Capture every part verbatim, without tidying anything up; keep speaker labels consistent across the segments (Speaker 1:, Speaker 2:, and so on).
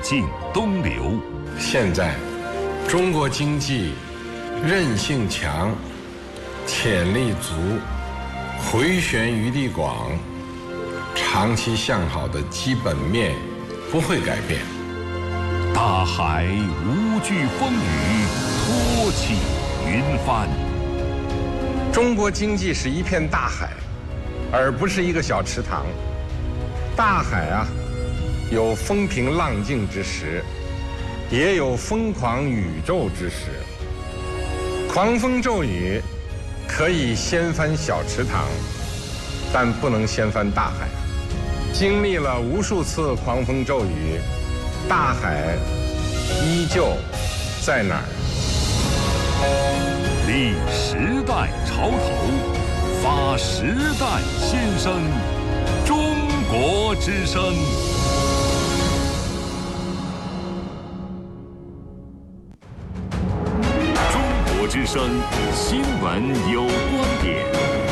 Speaker 1: 进东流。
Speaker 2: 现在，中国经济韧性强，潜力足，回旋余地广，长期向好的基本面不会改变。
Speaker 1: 大海无惧风雨，托起云帆。
Speaker 2: 中国经济是一片大海，而不是一个小池塘。大海啊，有风平浪静之时，也有疯狂宇宙之时。狂风骤雨可以掀翻小池塘，但不能掀翻大海。经历了无数次狂风骤雨，大海依旧在哪儿？
Speaker 1: 立时代潮头，发时代新声，中国之声。中国之声新闻有观点。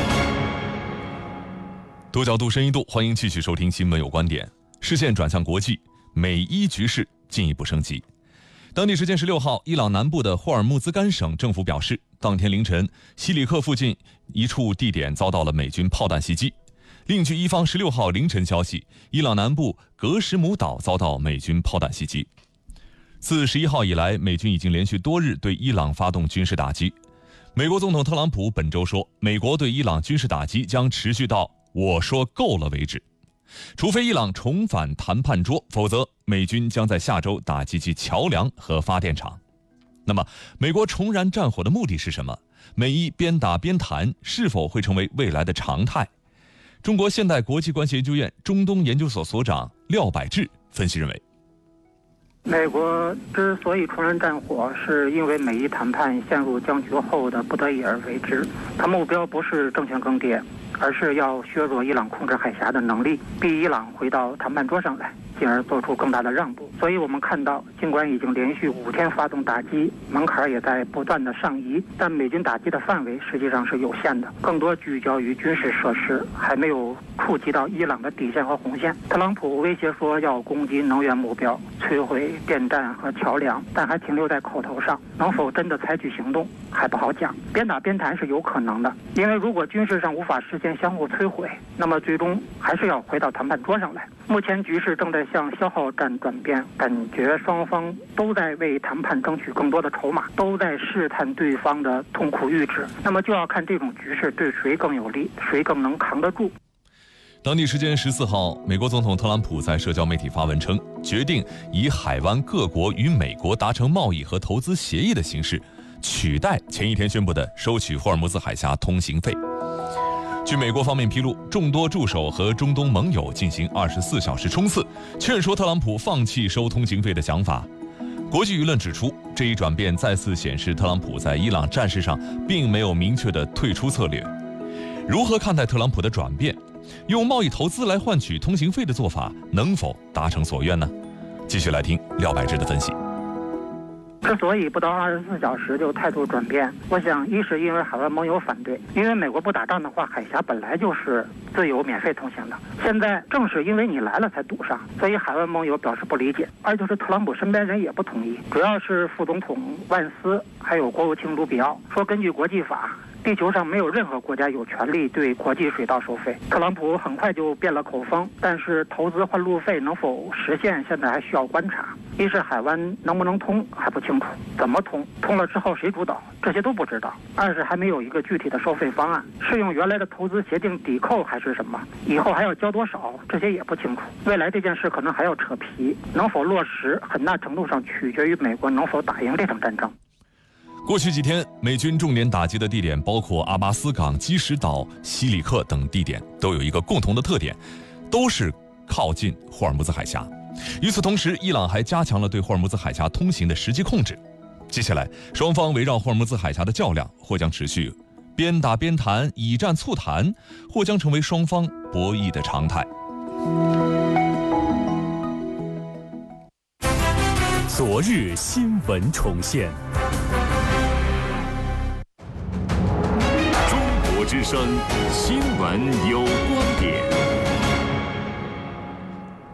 Speaker 3: 多角度、深一度，欢迎继续收听新闻有观点。视线转向国际，美伊局势进一步升级。当地时间十六号，伊朗南部的霍尔木兹干省政府表示，当天凌晨，西里克附近一处地点遭到了美军炮弹袭击。另据伊方十六号凌晨消息，伊朗南部格什姆岛遭到美军炮弹袭击。自十一号以来，美军已经连续多日对伊朗发动军事打击。美国总统特朗普本周说，美国对伊朗军事打击将持续到我说够了为止。除非伊朗重返谈判桌，否则美军将在下周打击其桥梁和发电厂。那么，美国重燃战火的目的是什么？美伊边打边谈是否会成为未来的常态？中国现代国际关系研究院中东研究所所长廖百志分析认为，
Speaker 4: 美国之所以重燃战火，是因为美伊谈判陷入僵局后的不得已而为之。它目标不是政权更迭，而是要削弱伊朗控制海峡的能力，逼伊朗回到谈判桌上来，进而做出更大的让步。所以我们看到，尽管已经连续五天发动打击，门槛也在不断的上移，但美军打击的范围实际上是有限的，更多聚焦于军事设施，还没有触及到伊朗的底线和红线。特朗普威胁说要攻击能源目标，摧毁电站和桥梁，但还停留在口头上，能否真的采取行动还不好讲。边打边谈是有可能的，因为如果军事上无法实现相互摧毁，那么最终还是要回到谈判桌上来。目前局势正在向消耗战转变，感觉双方都在为谈判争取更多的筹码，都在试探对方的痛苦阈值。那么就要看这种局势对谁更有利，谁更能扛得住。
Speaker 3: 当地时间十四号，美国总统特朗普在社交媒体发文称，决定以海湾各国与美国达成贸易和投资协议的形式，取代前一天宣布的收取霍尔木兹海峡通行费。据美国方面披露，众多驻守和中东盟友进行二十四小时冲刺，劝说特朗普放弃收通行费的想法。国际舆论指出，这一转变再次显示特朗普在伊朗战事上并没有明确的退出策略。如何看待特朗普的转变？用贸易投资来换取通行费的做法能否达成所愿呢？继续来听廖百志的分析。
Speaker 4: 之所以不到二十四小时就态度转变，我想一是因为海外盟友反对，因为美国不打仗的话，海峡本来就是自由免费通行的，现在正是因为你来了才堵上，所以海外盟友表示不理解。二就是特朗普身边人也不同意，主要是副总统万斯还有国务卿卢比奥说，根据国际法，地球上没有任何国家有权利对国际水道收费。特朗普很快就变了口风，但是投资换路费能否实现，现在还需要观察。一是海湾能不能通还不清楚，怎么通，通了之后谁主导，这些都不知道。二是还没有一个具体的收费方案，是用原来的投资协定抵扣还是什么，以后还要交多少，这些也不清楚。未来这件事可能还要扯皮，能否落实，很大程度上取决于美国能否打赢这场战争。
Speaker 3: 过去几天，美军重点打击的地点包括阿巴斯港、基什岛、西里克等地点，都有一个共同的特点，都是靠近霍尔木兹海峡。与此同时，伊朗还加强了对霍尔木兹海峡通行的实际控制。接下来，双方围绕霍尔木兹海峡的较量或将持续，边打边谈、以战促谈，或将成为双方博弈的常态。
Speaker 1: 昨日新闻重现，中国之声新闻有观点。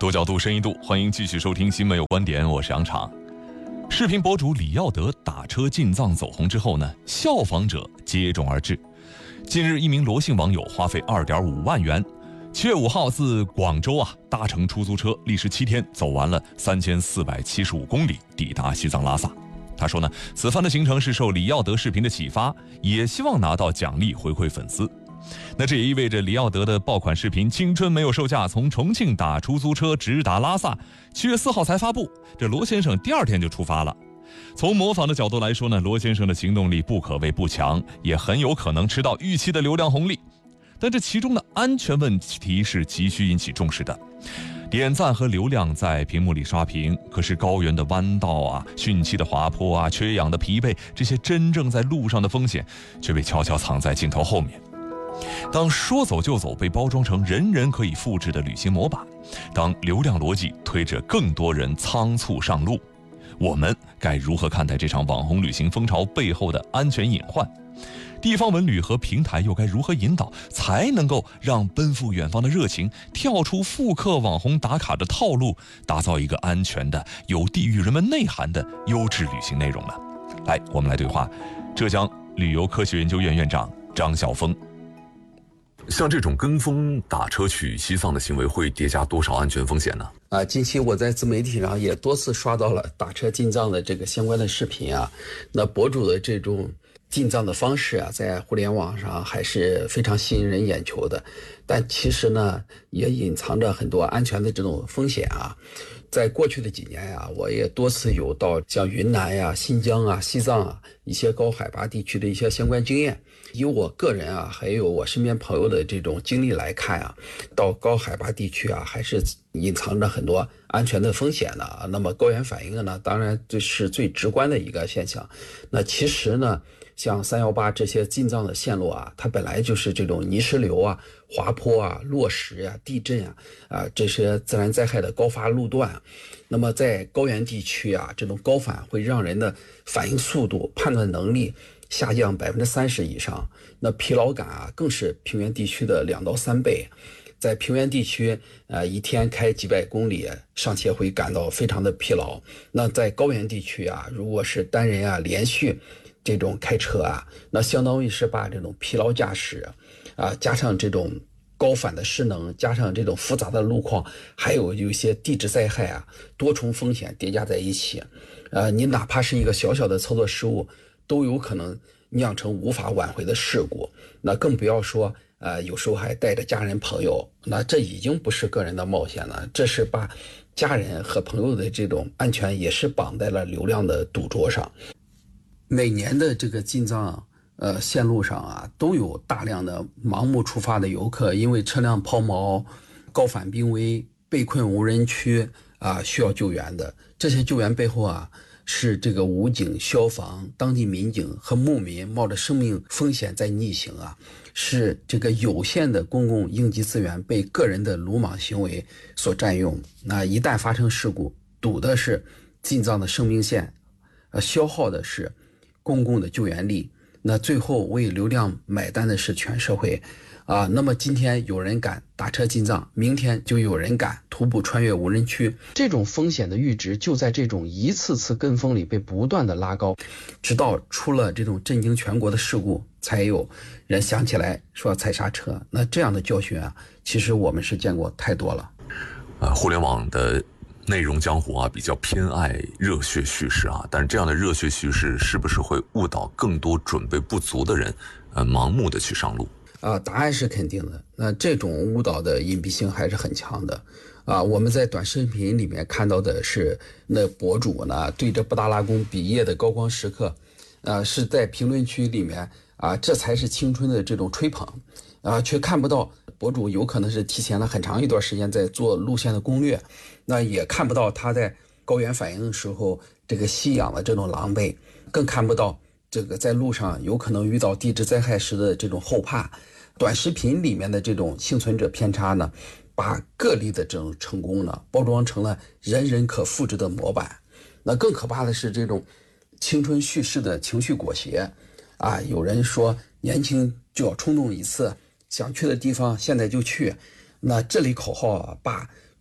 Speaker 3: 多角度、深一度，欢迎继续收听新闻有观点，我是杨常。视频博主李耀德打车进藏走红之后呢，效仿者接踵而至。近日，一名罗姓网友花费二点五万元，七月五号自广州啊搭乘出租车，历时七天走完了三千四百七十五公里，抵达西藏拉萨。他说呢，此番的行程是受李耀德视频的启发，也希望拿到奖励回馈粉丝。那这也意味着李耀德的爆款视频《青春没有售价》从重庆打出租车直达拉萨，七月四号才发布，这罗先生第二天就出发了。从模仿的角度来说呢，罗先生的行动力不可谓不强，也很有可能吃到预期的流量红利。但这其中的安全问题是急需引起重视的。点赞和流量在屏幕里刷屏，可是高原的弯道啊、汛期的滑坡啊、缺氧的疲惫，这些真正在路上的风险，却被悄悄藏在镜头后面。当说走就走被包装成人人可以复制的旅行模板，当流量逻辑推着更多人仓促上路，我们该如何看待这场网红旅行风潮背后的安全隐患？地方文旅和平台又该如何引导，才能够让奔赴远方的热情跳出复刻网红打卡的套路，打造一个安全的、有地域人们内涵的优质旅行内容呢？来，我们来对话浙江旅游科学研究院院长张晓峰。像这种跟风打车去西藏的行为，会叠加多少安全风险呢？
Speaker 5: 啊，近期我在自媒体上也多次刷到了打车进藏的这个相关的视频啊。那博主的这种进藏的方式啊，在互联网上还是非常吸引人眼球的，但其实呢，也隐藏着很多安全的这种风险啊。在过去的几年呀、啊，我也多次有到像云南呀、新疆啊、西藏啊一些高海拔地区的一些相关经验。以我个人啊，还有我身边朋友的这种经历来看啊，到高海拔地区啊，还是隐藏着很多安全的风险的啊。那么高原反应呢，当然这是最直观的一个现象。那其实呢，像三一八这些进藏的线路啊，它本来就是这种泥石流啊、滑坡啊、落石啊、地震啊啊这些自然灾害的高发路段。那么在高原地区啊，这种高反会让人的反应速度、判断能力下降百分之三十以上，那疲劳感啊更是平原地区的两到三倍。在平原地区，呃，一天开几百公里，尚且会感到非常的疲劳。那在高原地区啊，如果是单人啊连续这种开车啊，那相当于是把这种疲劳驾驶啊，加上这种高反的失能，加上这种复杂的路况，还有有一些地质灾害啊，多重风险叠加在一起。呃，你哪怕是一个小小的操作失误，都有可能酿成无法挽回的事故。那更不要说呃，有时候还带着家人朋友，那这已经不是个人的冒险了，这是把家人和朋友的这种安全也是绑在了流量的赌桌上。每年的这个进藏呃线路上啊，都有大量的盲目出发的游客，因为车辆抛锚、高反濒危、被困无人区啊，需要救援的。这些救援背后啊，是这个武警、消防、当地民警和牧民冒着生命风险在逆行啊，是这个有限的公共应急资源被个人的鲁莽行为所占用。那一旦发生事故，堵的是进藏的生命线，呃，消耗的是公共的救援力，那最后为流量买单的是全社会啊。那么今天有人敢打车进藏，明天就有人敢徒步穿越无人区，这种风险的阈值就在这种一次次跟风里被不断的拉高，直到出了这种震惊全国的事故，才有人想起来说踩刹车。那这样的教训啊，其实我们是见过太多了。
Speaker 3: 呃，互联网的内容江湖啊，比较偏爱热血叙事啊，但是这样的热血叙事是不是会误导更多准备不足的人，呃，盲目的去上路？
Speaker 5: 啊，答案是肯定的。那这种误导的隐蔽性还是很强的。啊，我们在短视频里面看到的是，那博主呢对着布达拉宫比耶的高光时刻，啊，是在评论区里面啊，这才是青春的这种吹捧，啊，却看不到博主有可能是提前了很长一段时间在做路线的攻略，那也看不到他在高原反应的时候这个吸氧的这种狼狈，更看不到这个在路上有可能遇到地质灾害时的这种后怕。短视频里面的这种幸存者偏差呢，把个例的这种成功呢包装成了人人可复制的模板。那更可怕的是这种青春叙事的情绪裹挟啊，有人说年轻就要冲动一次，想去的地方现在就去。那这类口号啊，把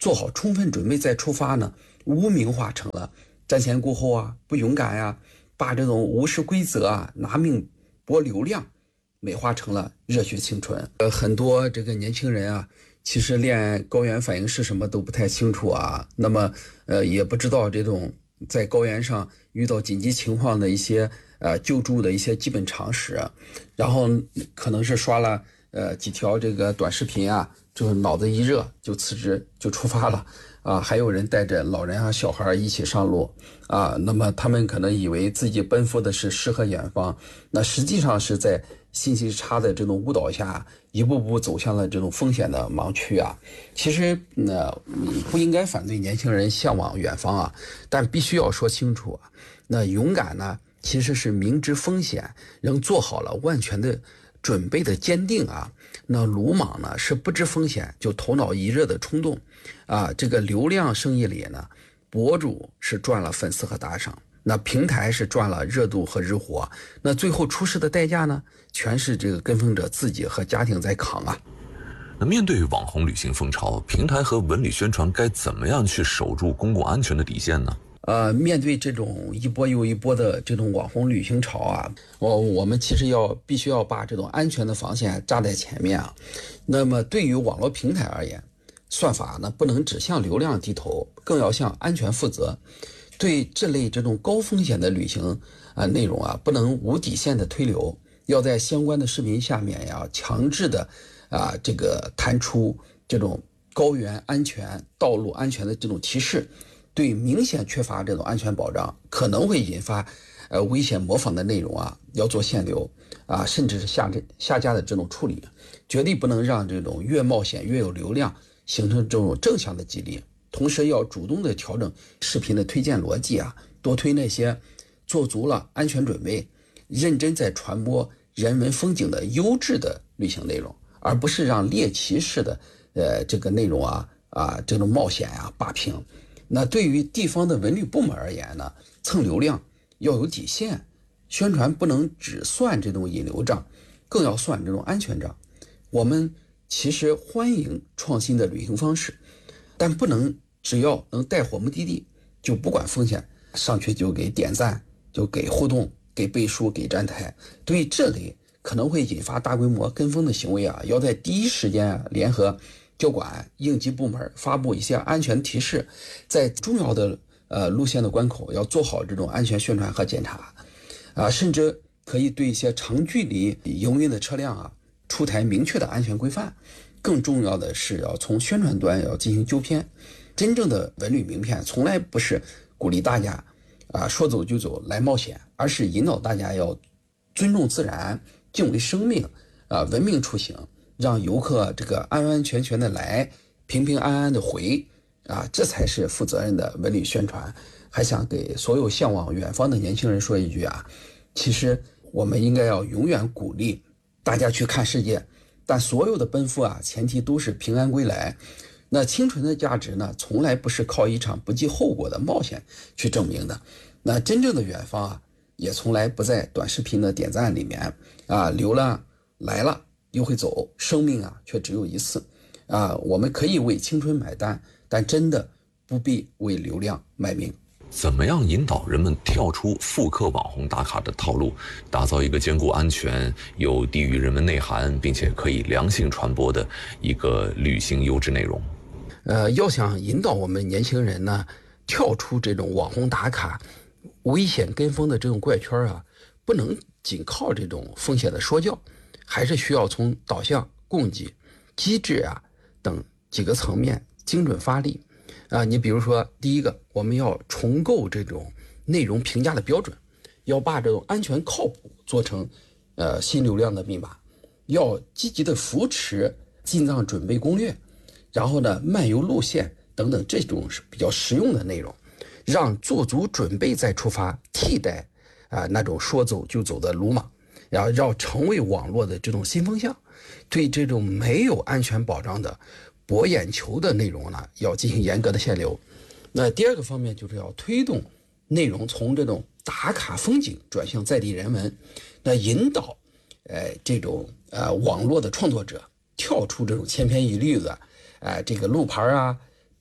Speaker 5: 做好充分准备再出发呢，污名化成了瞻前顾后啊，不勇敢呀、啊，把这种无视规则啊，拿命搏流量美化成了热血青春。呃，很多这个年轻人啊，其实连高原反应是什么都不太清楚啊，那么呃也不知道这种在高原上遇到紧急情况的一些呃救助的一些基本常识，然后可能是刷了呃几条这个短视频啊，就脑子一热就辞职就出发了啊，还有人带着老人啊小孩一起上路啊，那么他们可能以为自己奔赴的是诗和远方，那实际上是在信息差的这种误导下，一步步走向了这种风险的盲区啊。其实呢，不应该反对年轻人向往远方啊，但必须要说清楚啊。那勇敢呢，其实是明知风险，仍做好了万全的准备的坚定啊。那鲁莽呢，是不知风险就头脑一热的冲动啊。这个流量生意里呢，博主是赚了粉丝和打赏。那平台是赚了热度和日活，那最后出事的代价呢，全是这个跟风者自己和家庭在扛啊。
Speaker 3: 那面对网红旅行风潮，平台和文旅宣传该怎么样去守住公共安全的底线呢？
Speaker 5: 呃，面对这种一波又一波的这种网红旅行潮啊，我我们其实要必须要把这种安全的防线扎在前面啊。那么对于网络平台而言，算法呢不能只向流量低头，更要向安全负责。对这类这种高风险的旅行啊内容啊，不能无底线的推流，要在相关的视频下面呀，强制的啊这个弹出这种高原安全、道路安全的这种提示，对明显缺乏这种安全保障，可能会引发呃危险模仿的内容啊，要做限流啊，甚至是下下架的这种处理，绝对不能让这种越冒险越有流量形成这种正向的激励。同时要主动的调整视频的推荐逻辑啊，多推那些做足了安全准备、认真在传播人文风景的优质的旅行内容，而不是让猎奇式的呃这个内容啊啊这种冒险啊霸屏。那对于地方的文旅部门而言呢，蹭流量要有底线，宣传不能只算这种引流账，更要算这种安全账。我们其实欢迎创新的旅行方式，但不能只要能带火目的地就不管风险，上去就给点赞，就给互动，给背书，给站台。对于这类可能会引发大规模跟风的行为啊，要在第一时间啊联合交管应急部门发布一些安全提示，在重要的呃路线的关口要做好这种安全宣传和检查啊，甚至可以对一些长距离营运的车辆啊出台明确的安全规范。更重要的是要从宣传端要进行纠偏。真正的文旅名片从来不是鼓励大家啊说走就走来冒险，而是引导大家要尊重自然、敬畏生命啊，文明出行，让游客这个安安全全的来，平平安安的回啊，这才是负责任的文旅宣传。还想给所有向往远方的年轻人说一句啊，其实我们应该要永远鼓励大家去看世界，但所有的奔赴啊，前提都是平安归来。那清纯的价值呢，从来不是靠一场不计后果的冒险去证明的。那真正的远方啊，也从来不在短视频的点赞里面啊。流浪来了又会走，生命啊却只有一次啊。我们可以为青春买单，但真的不必为流量卖命。
Speaker 3: 怎么样引导人们跳出复刻网红打卡的套路，打造一个兼顾安全、有低于人文内涵，并且可以良性传播的一个旅行优质内容？
Speaker 5: 呃，要想引导我们年轻人呢，跳出这种网红打卡、危险跟风的这种怪圈啊，不能仅靠这种风险的说教，还是需要从导向、供给、机制啊等几个层面精准发力。啊，你比如说，第一个，我们要重构这种内容评价的标准，要把这种安全靠谱做成呃新流量的密码，要积极的扶持进藏准备攻略，然后呢漫游路线等等这种是比较实用的内容，让做足准备再出发，替代啊、呃、那种说走就走的鲁莽，然后要成为网络的这种新风向。对这种没有安全保障的博眼球的内容呢，要进行严格的限流。那第二个方面就是要推动内容从这种打卡风景转向在地人文，那引导呃这种呃网络的创作者跳出这种千篇一律的呃这个路牌啊、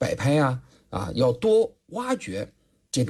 Speaker 6: 摆拍啊啊，要多挖掘